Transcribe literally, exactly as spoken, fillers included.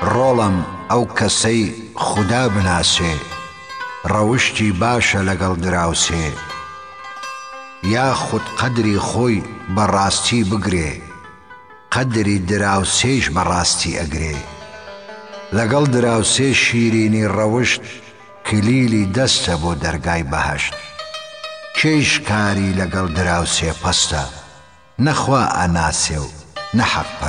ڕۆڵم ئەو کەسەی خودا بناسێ ڕەوشتی باشە لەگەڵ دراوسێ یاخود قەدری خۆی بەڕاستی بگرێ قەدری دراوسێش بەڕاستی ئەگرێ لەگەڵ دراوسێ شیرینی ڕەوشت کلیلی دەستە بۆ دەرگای بەهەشت کێش کاری لەگەڵ دراوسێ پەستە نەخوا ئەناسێ و نەحەق